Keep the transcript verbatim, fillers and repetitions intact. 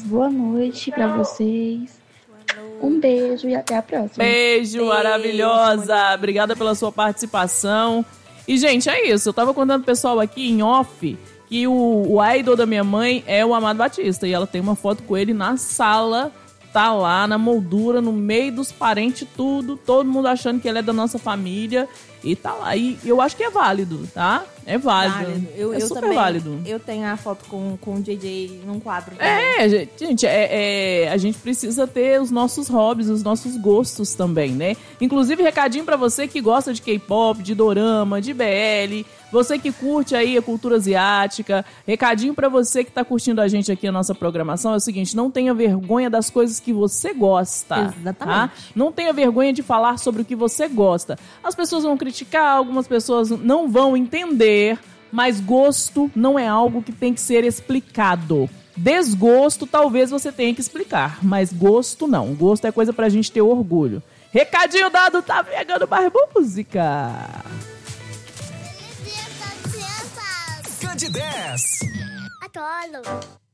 Boa noite pra vocês. Um beijo e até a próxima. Beijo, beijo maravilhosa. Obrigada pela sua participação. E, gente, é isso. Eu tava contando pro pessoal aqui em off que o, o idol da minha mãe é o Amado Batista. E ela tem uma foto com ele na sala. Tá lá na moldura, no meio dos parentes, tudo. Todo mundo achando que ele é da nossa família. E tá lá. E eu acho que é válido, tá? É válido. válido. Eu, é eu super também, válido. Eu tenho a foto com, com o J J num quadro. Também. É, gente, é, é, a gente precisa ter os nossos hobbies, os nossos gostos também, né? Inclusive, recadinho pra você que gosta de K-pop, de dorama, de B L, você que curte aí a cultura asiática, recadinho pra você que tá curtindo a gente aqui, a nossa programação, é o seguinte, não tenha vergonha das coisas que você gosta. Exatamente. Tá? Não tenha vergonha de falar sobre o que você gosta. As pessoas vão criticar, algumas pessoas não vão entender, mas gosto não é algo que tem que ser explicado. Desgosto talvez você tenha que explicar, mas gosto não. Gosto é coisa pra gente ter orgulho. Recadinho dado, tá pegando mais música. Cande dez. Adoro.